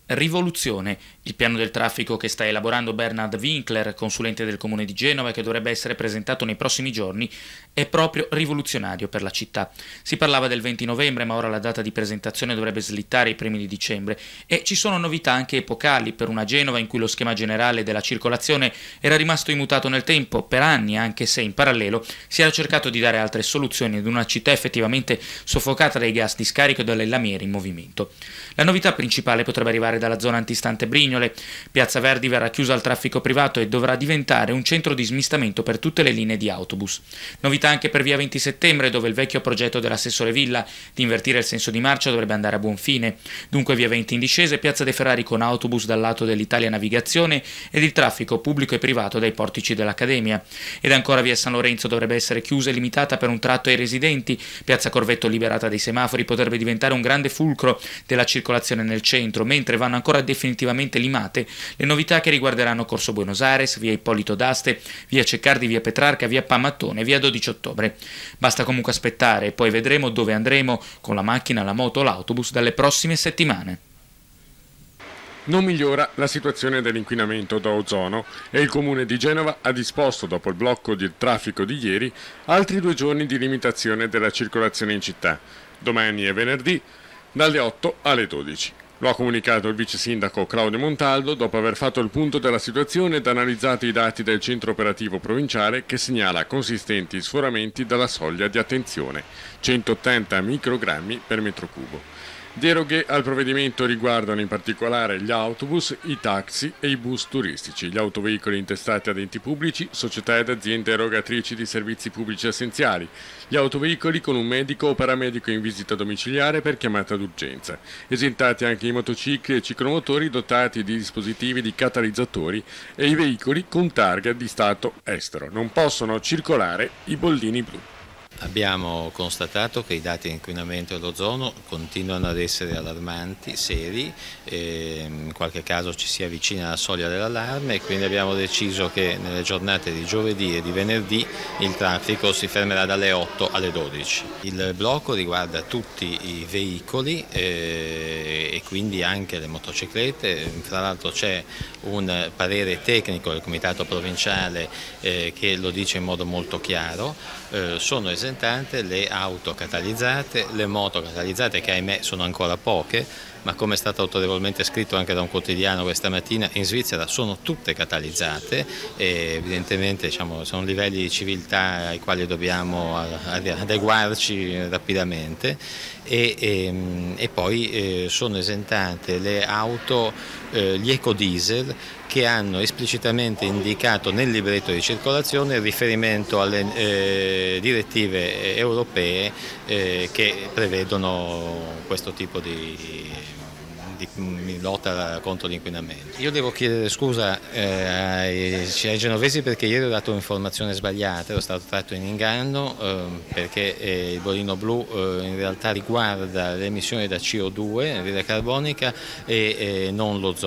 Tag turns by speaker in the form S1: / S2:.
S1: Rivoluzione, il piano del traffico che sta elaborando Bernhard Winkler, consulente del Comune di Genova e che dovrebbe essere presentato nei prossimi giorni, è proprio rivoluzionario per la città. Si parlava del 20 novembre, ma ora la data di presentazione dovrebbe slittare ai primi di dicembre e ci sono novità anche epocali per una Genova in cui lo schema generale della circolazione era rimasto immutato nel tempo per anni, anche se in parallelo si era cercato di dare altre soluzioni ad una città effettivamente soffocata dai gas di scarico e dalle lamiere in movimento. La novità principale potrebbe arrivare dalla zona antistante Brignole. Piazza Verdi verrà chiusa al traffico privato e dovrà diventare un centro di smistamento per tutte le linee di autobus. Novità anche per via 20 settembre, dove il vecchio progetto dell'assessore Villa di invertire il senso di marcia dovrebbe andare a buon fine. Dunque via 20 in discesa e Piazza dei Ferrari con autobus dal lato dell'Italia Navigazione ed il traffico pubblico e privato dai portici dell'Accademia. Ed ancora via San Lorenzo dovrebbe essere chiusa e limitata per un tratto ai residenti. Piazza Corvetto liberata dai semafori potrebbe diventare un grande fulcro della circolazione nel centro, mentre vanno ancora definitivamente limate le novità che riguarderanno Corso Buenos Aires, via Ippolito d'Aste, via Ceccardi, via Petrarca, via Pamattone, via 12 ottobre. Basta comunque aspettare e poi vedremo dove andremo con la macchina, la moto o l'autobus dalle prossime settimane.
S2: Non migliora la situazione dell'inquinamento da ozono e il Comune di Genova ha disposto, dopo il blocco del traffico di ieri, altri 2 giorni di limitazione della circolazione in città, domani e venerdì, dalle 8 alle 12. Lo ha comunicato il vice sindaco Claudio Montaldo dopo aver fatto il punto della situazione ed analizzato i dati del centro operativo provinciale che segnala consistenti sforamenti dalla soglia di attenzione, 180 microgrammi per metro cubo. Deroghe al provvedimento riguardano in particolare gli autobus, i taxi e i bus turistici, gli autoveicoli intestati ad enti pubblici, società ed aziende erogatrici di servizi pubblici essenziali, gli autoveicoli con un medico o paramedico in visita domiciliare per chiamata d'urgenza, esentati anche i motocicli e ciclomotori dotati di dispositivi di catalizzatori e i veicoli con targa di stato estero. Non possono circolare i bollini blu.
S3: Abbiamo constatato che i dati di inquinamento dell'ozono continuano ad essere allarmanti, seri, in qualche caso ci si avvicina alla soglia dell'allarme e quindi abbiamo deciso che nelle giornate di giovedì e di venerdì il traffico si fermerà dalle 8 alle 12. Il blocco riguarda tutti i veicoli e quindi anche le motociclette, tra l'altro c'è un parere tecnico del Comitato Provinciale che lo dice in modo molto chiaro, sono esentate le auto catalizzate, le moto catalizzate che ahimè sono ancora poche, ma come è stato autorevolmente scritto anche da un quotidiano questa mattina, in Svizzera sono tutte catalizzate e evidentemente sono livelli di civiltà ai quali dobbiamo adeguarci rapidamente e poi sono esentate le auto, gli ecodiesel che hanno esplicitamente indicato nel libretto di circolazione il riferimento alle direttive europee che prevedono questo tipo di lotta contro l'inquinamento. Io devo chiedere scusa ai genovesi perché ieri ho dato un'informazione sbagliata, ero stato tratto in inganno perché il bollino blu in realtà riguarda le emissioni da CO2, anidride carbonica e non l'ozono.